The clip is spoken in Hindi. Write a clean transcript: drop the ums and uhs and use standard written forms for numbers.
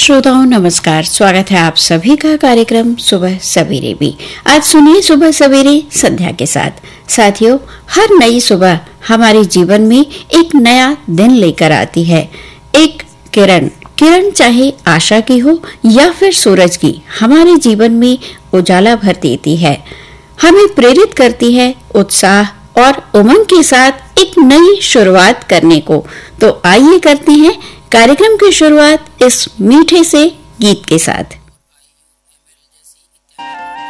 श्रोताओं नमस्कार, स्वागत है आप सभी का कार्यक्रम सुबह सवेरे भी। आज सुनिए सुबह सवेरे संध्या के साथ। साथियों, हर नई सुबह हमारे जीवन में एक नया दिन लेकर आती है। एक किरण चाहे आशा की हो या फिर सूरज की, हमारे जीवन में उजाला भर देती है, हमें प्रेरित करती है उत्साह और उमंग के साथ एक नई शुरुआत करने को। तो आइए करते हैं कार्यक्रम की शुरुआत इस मीठे से गीत के साथ।